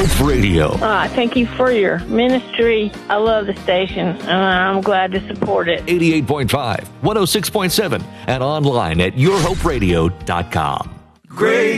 Hope Radio. Thank you for your ministry. I love the station, and I'm glad to support it. 88.5, 106.7, and online at yourhoperadio.com. Great.